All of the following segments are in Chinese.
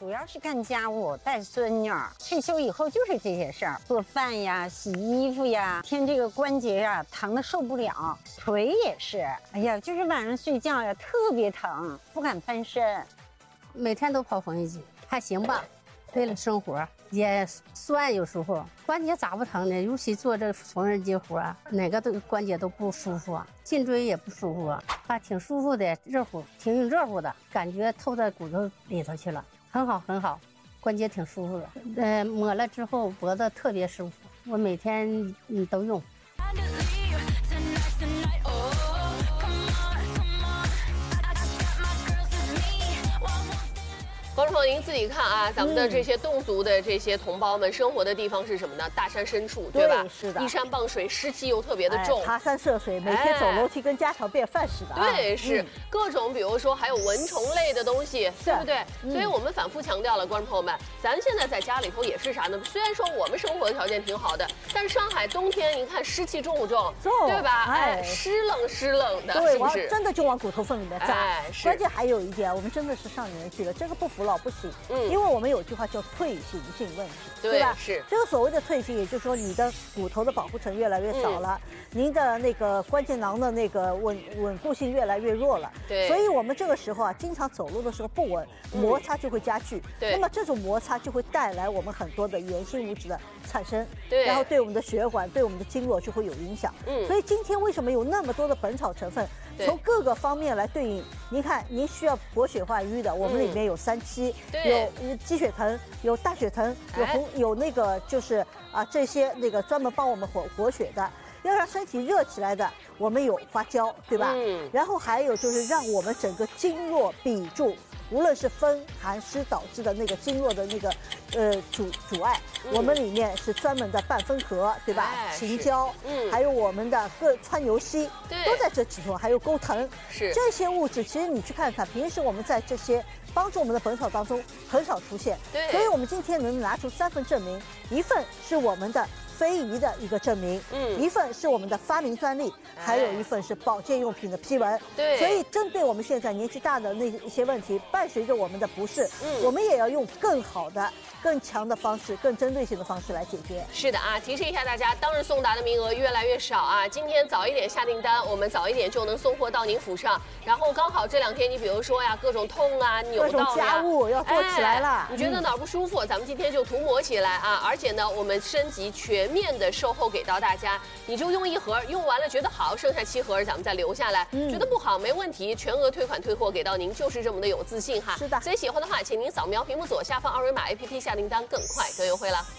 主要是干家务，带孙女儿。退休以后就是这些事儿，做饭呀、洗衣服呀。天这个关节呀，疼的受不了，腿也是。哎呀，就是晚上睡觉呀，特别疼，不敢翻身。 每天都跑缝纫机，还行吧。为了生活也酸，有时候关节咋不疼呢？尤其做这缝纫机活，哪个关节都不舒服，颈椎也不舒服，还挺舒服的，热乎，挺热乎的，感觉透在骨头里头去了，很好很好，关节挺舒服的。抹了之后脖子特别舒服，我每天都用。 观众朋友，您自己看啊，咱们的这些侗族的这些同胞们生活的地方是什么呢？大山深处，对吧？ 是的， 依山傍水，湿气又特别的重， 爬山涉水，每天走楼梯跟家常便饭似的。 对，是各种，比如说还有蚊虫类的东西，对不对？所以我们反复强调了，观众朋友们，咱现在在家里头也是啥呢？虽然说我们生活的条件挺好的，但是上海冬天，你看湿气重不重？ 重， 对吧？哎，湿冷的， 对， 是不是？ 真的就往骨头缝里面扎。 哎， 关键还有一点，我们真的是上年纪了，这个不服老不行。因为我们有句话叫退行性问题，对吧？ 是这个所谓的退行，也就是说你的骨头的保护层越来越少了，您的那个关节囊的那个稳固性越来越弱了。 对， 所以我们这个时候啊，经常走路的时候不稳，摩擦就会加剧。 对， 那么这种摩擦就会带来我们很多的炎性物质的产生， 对， 然后对我们的血管、对我们的经络就会有影响。所以今天为什么有那么多的本草成分，从各个方面来对应？您看，您需要活血化瘀的，我们里面有3七，有鸡血藤，有大血藤，有那个就是这些那个专门帮我们活血的，要让身体热起来的，我们有花椒，对吧？然后还有就是让我们整个经络痞住。无论是风寒湿导致的那个经络的那个阻碍，我们里面是专门的半分合，对吧？秦椒，还有我们的川牛膝，都在这其中，还有钩藤， 是这些物质，其实你去看看，平时我们在这些帮助我们的本草当中很少出现， 对， 所以我们今天能拿出3份证明，一份是我们的非遗的一个证明，一份是我们的发明专利，还有一份是保健用品的批文。 对， 所以针对我们现在年纪大的那一些问题，伴随着我们的不适，我们也要用更好的、更强的方式、更针对性的方式来解决。 是的啊，提示一下大家，当日送达的名额越来越少啊，今天早一点下订单，我们早一点就能送货到您府上。然后刚好这2天，你比如说呀，各种痛啊、扭到呀， 各种家务要做起来了。 你觉得哪儿不舒服，咱们今天就涂抹起来啊！而且呢，我们升级全面的售后给到大家，你就用1盒，用完了觉得好，剩下7盒咱们再留下来，觉得不好没问题，全额退款退货给到您，就是这么的有自信哈。 是的， 所以喜欢的话，请您扫描屏幕左下方2维码 APP 下订单，更快更优惠了。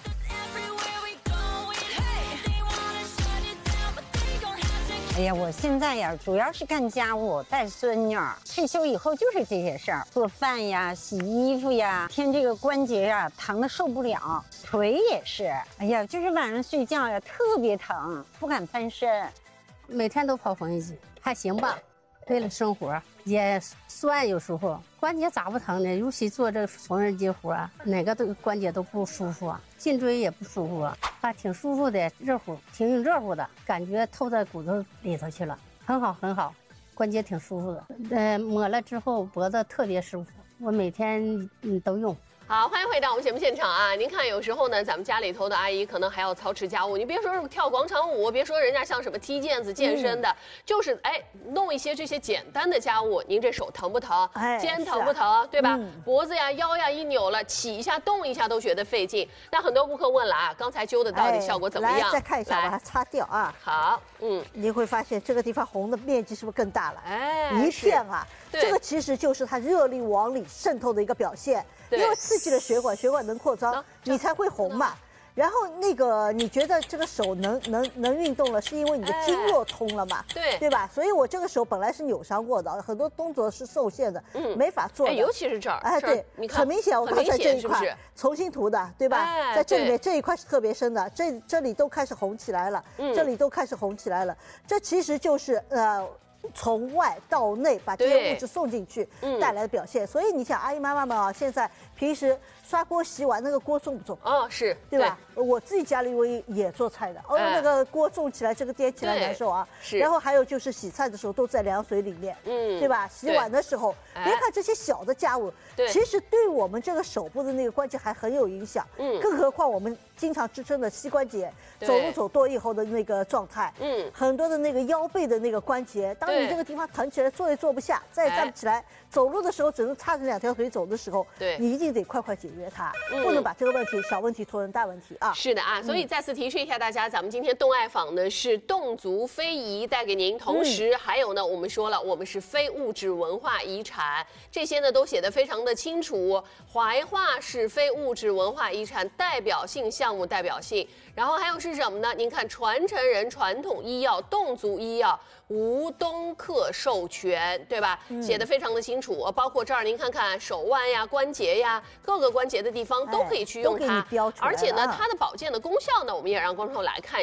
哎呀，我现在呀，主要是干家务，带孙女儿。退休以后就是这些事儿，做饭呀、洗衣服呀。天这个关节呀，疼的受不了，腿也是。哎呀，就是晚上睡觉呀，特别疼，不敢翻身。 每天都跑缝纫机，还行吧。为了生活也酸，有时候关节咋不疼呢？尤其做这缝纫机活，哪个关节都不舒服，颈椎也不舒服，还挺舒服的，热乎，挺热乎的，感觉透在骨头里头去了，很好很好，关节挺舒服的。抹了之后脖子特别舒服，我每天都用。 好，欢迎回到我们节目现场啊！您看，有时候呢，咱们家里头的阿姨可能还要操持家务。你别说是跳广场舞，别说人家像什么踢毽子、健身的，就是弄一些这些简单的家务。您这手疼不疼？肩疼不疼？对吧？脖子呀、腰呀一扭了，起一下、动一下都觉得费劲。那很多顾客问了啊，刚才灸的到底效果怎么样？ 来，再看一下，把它擦掉啊。 好， 你会发现这个地方红的面积是不是更大了？一片啊。这个其实就是它热力往里渗透的一个表现。因为刺激了血管，血管能扩张，你才会红嘛。然后那个你觉得这个手能运动了，是因为你的经络通了嘛？对吧？所以我这个手本来是扭伤过的，很多动作是受限的，没法做的。 尤其是这儿， 对，很明显，我刚才这一块重新涂的，对吧？在这里面这一块是特别深的，这里都开始红起来了，这里都开始红起来了。这其实就是从外到内把这些物质送进去带来的表现。所以你想，阿姨妈妈们啊，现在平时刷锅洗碗那个锅重不重？ 哦，是， 对吧？我自己家里我也做菜的，那个锅重起来，这个颠起来难受啊。 是。 然后还有就是洗菜的时候都在凉水里面，对吧？洗碗的时候，别看这些小的家务，其实对我们这个手部的那个关节还很有影响。更何况我们经常支撑的膝关节，走路走多以后的那个状态，很多的那个腰背的那个关节，当你这个地方疼起来，坐也坐不下，再也站不起来，走路的时候只能叉着2条腿走的时候，你一定得快快解决它，不能把这个问题小问题拖成大问题啊。 是的啊，所以再次提示一下大家，咱们今天动爱坊呢是侗族非遗带给您，同时还有呢，我们说了，我们是非物质文化遗产，这些呢都写得非常的清楚。怀化是非物质文化遗产代表性项目代表性，然后还有是什么呢？您看，传承人传统医药侗族医药无东客授权，对吧？写得非常的清楚，包括这儿您看看手腕呀、关节呀，各个关节的地方都可以去用它，而且呢，它的保健的功效呢，我们也让观众来看。